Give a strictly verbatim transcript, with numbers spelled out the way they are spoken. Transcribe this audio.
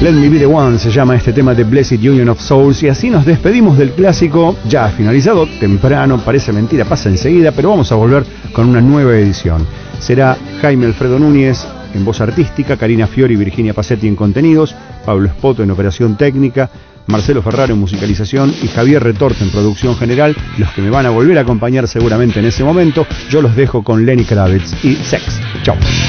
Let Me Be The One se llama este tema de Blessed Union of Souls, y así nos despedimos del clásico ya finalizado, temprano, parece mentira, pasa enseguida, pero vamos a volver con una nueva edición. Será Jaime Alfredo Núñez en voz artística, Karina Fiori y Virginia Pacetti en contenidos, Pablo Espoto en operación técnica, Marcelo Ferraro en musicalización y Javier Retorte en producción general, los que me van a volver a acompañar seguramente en ese momento. Yo los dejo con Lenny Kravitz y Sex. Chau.